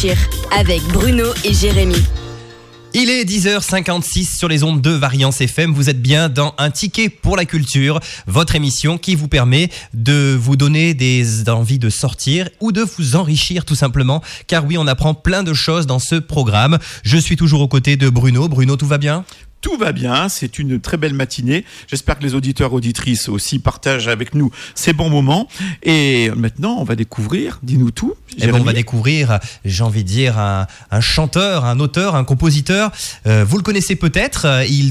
s'enrichir avec Bruno et Jérémy. Il est 10h56 sur les ondes de Variance FM. Vous êtes bien dans Un ticket pour la culture, votre émission qui vous permet de vous donner des envies de sortir ou de vous enrichir tout simplement. Car oui, on apprend plein de choses dans ce programme. Je suis toujours aux côtés de Bruno. Bruno, tout va bien ? Tout va bien, c'est une très belle matinée. J'espère que les auditeurs, auditrices aussi partagent avec nous ces bons moments. Et maintenant, on va découvrir, dis-nous tout. Et on va découvrir, j'ai envie de dire, un chanteur, un auteur, un compositeur. Vous le connaissez peut-être, il